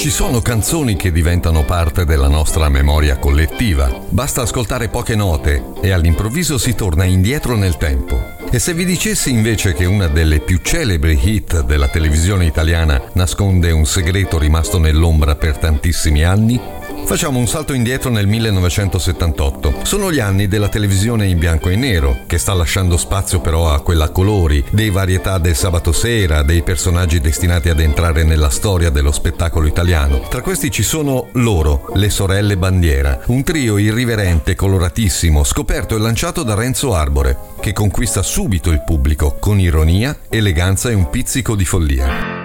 Ci sono canzoni che diventano parte della nostra memoria collettiva. Basta ascoltare poche note e all'improvviso si torna indietro nel tempo. E se vi dicessi invece che una delle più celebri hit della televisione italiana nasconde un segreto rimasto nell'ombra per tantissimi anni? Facciamo un salto indietro nel 1978. Sono gli anni della televisione in bianco e nero, che sta lasciando spazio però a quella a colori, dei varietà del sabato sera, dei personaggi destinati ad entrare nella storia dello spettacolo italiano. Tra questi ci sono loro, le sorelle Bandiera, un trio irriverente, coloratissimo, scoperto e lanciato da Renzo Arbore, che conquista subito il pubblico con ironia, eleganza e un pizzico di follia.